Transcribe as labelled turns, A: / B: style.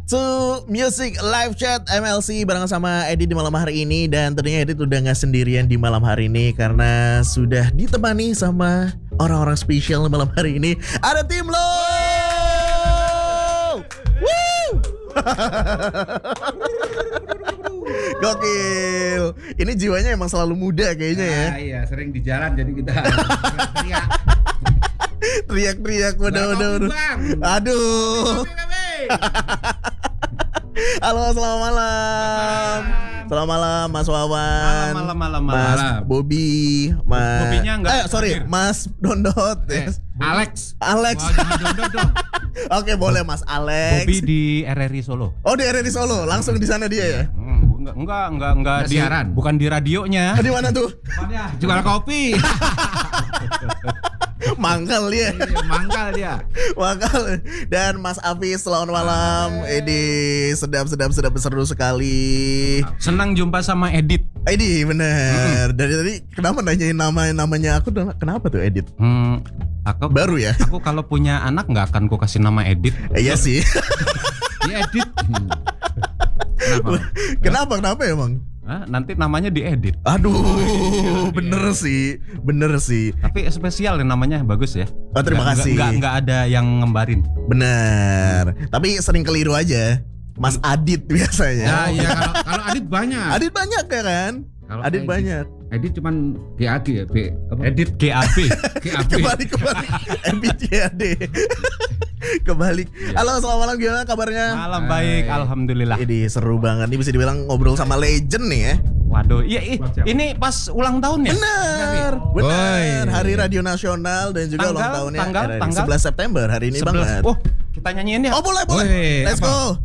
A: to Music Live Chat MLC bareng sama Edit di malam hari ini. Dan tentunya Edit udah gak sendirian di malam hari ini karena sudah ditemani sama orang-orang spesial di malam hari ini. Ada tim lo. Woo! Gokil. Ini jiwanya emang selalu muda kayaknya ya.
B: Iya, sering di jalan jadi kita teriak.
A: Teriak-teriak udah. Aduh. Halo, selamat malam. Selamat malam Mas Wawan.
B: Malam.
A: Mas Bobby, Mas.
B: Bobbynya enggak.
A: Mas Dondot.
B: Alex.
A: Wah,
B: jangan Dondot dong.
A: Oke, boleh Mas Alex.
C: Bobby di RRI Solo.
A: Oh, di RRI Solo. Langsung di sana dia ya?
C: Enggak di
B: siaran.
C: Bukan di radionya.
A: Di mana tuh?
B: Jual kopi.
A: Mangkal dia.
B: Mangkal dia.
A: Mangkal. Dan Mas Afis, selamat malam. Edi, sedap seru sekali.
C: Senang jumpa sama Edit.
A: Edi, bener. Dari tadi kenapa nanyain namanya aku? Kenapa tuh Edit?
C: Aku
A: baru ya.
C: Aku kalau punya anak nggak akan ku kasih nama Edit.
A: Iya sih.
B: Dia Edit.
A: Kenapa emang?
C: Nanti namanya diedit.
A: Aduh, bener sih.
C: Tapi spesial namanya bagus ya.
A: Oh, terima kasih.
C: Enggak ada yang ngembarin.
A: Bener. Tapi sering keliru aja. Mas Adit biasanya.
B: Ya, iya kalau Adit banyak.
A: Adit banyak ya kan?
B: Kalau
A: Adit banyak.
B: Edit cuman GAD ya,
C: Edit GAP.
A: Kebalik MBCAD. Kebalik. Halo, selamat malam, gimana kabarnya?
C: Malam baik, alhamdulillah.
A: Ini seru banget. Ini bisa dibilang ngobrol sama legend nih ya.
C: Waduh, iya ini pas ulang tahun ya?
A: Bener. Hari Radio Nasional dan juga ulang tahunnya
C: tanggal
A: 11 September hari ini 11. Banget.
C: Oh, kita nyanyiin ya?
A: Oh, boleh. Let's go.